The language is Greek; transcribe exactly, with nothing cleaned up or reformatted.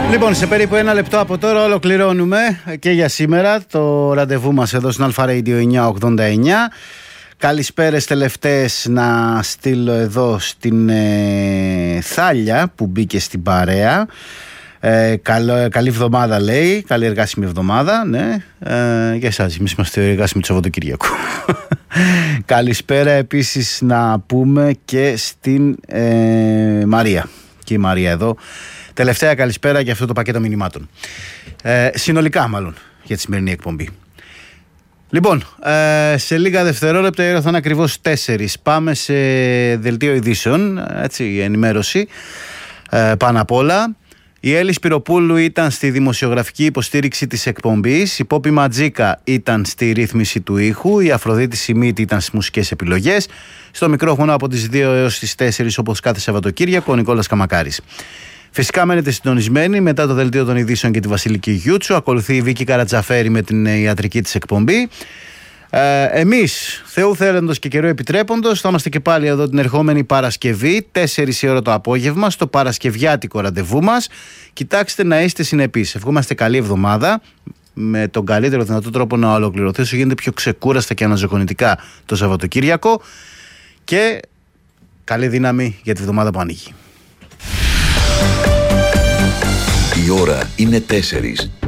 Λοιπόν, σε περίπου ένα λεπτό από τώρα ολοκληρώνουμε και για σήμερα το ραντεβού μας εδώ στην Αλφα Radio εννιακόσια ογδόντα εννιά. Καλησπέρες τελευταίες να στείλω εδώ στην ε, Θάλια που μπήκε στην παρέα. Ε, καλό, καλή εβδομάδα λέει, καλή εργάσιμη εβδομάδα, ναι, ε, για εσάς, εμείς είμαστε εργάσιμοι του Σαββατοκύριακου. Καλησπέρα επίσης να πούμε και στην ε, Μαρία, και η Μαρία εδώ. Τελευταία καλησπέρα για αυτό το πακέτο μηνυμάτων. Ε, συνολικά μάλλον για τη σημερινή εκπομπή. Λοιπόν, ε, σε λίγα δευτερόλεπτα η ώρα θα είναι ακριβώς τέσσερις. Πάμε σε δελτίο ειδήσεων, έτσι, η ενημέρωση ε, πάνω απ' όλα. Η Έλλη Σπυροπούλου ήταν στη δημοσιογραφική υποστήριξη της εκπομπής, η Πόπη Ματζίκα ήταν στη ρύθμιση του ήχου, η Αφροδίτη Σιμίτη ήταν στις μουσικές επιλογές, στο μικρόφωνο από τις δύο έως τις τέσσερις όπως κάθε Σαββατοκύριακο ο Νικόλας Καμακάρης. Φυσικά μένετε συντονισμένοι μετά το δελτίο των ειδήσεων και τη Βασιλική Γιούτσου. Ακολουθεί η Βίκη Καρατζαφέρη με την ιατρική της εκπομπή. Ε, εμείς, Θεού θέλοντος και καιρού επιτρέποντος, θα είμαστε και πάλι εδώ την ερχόμενη Παρασκευή, τέσσερις η ώρα το απόγευμα, στο παρασκευιάτικο ραντεβού μας. Κοιτάξτε να είστε συνεπείς. Ευχόμαστε καλή εβδομάδα, με τον καλύτερο δυνατό τρόπο να ολοκληρωθεί όσο γίνεται πιο ξεκούραστα και αναζωογονητικά το Σαββατοκύριακο. Και καλή δύναμη για τη εβδομάδα που ανοίγει. Η ώρα είναι τέσσερις.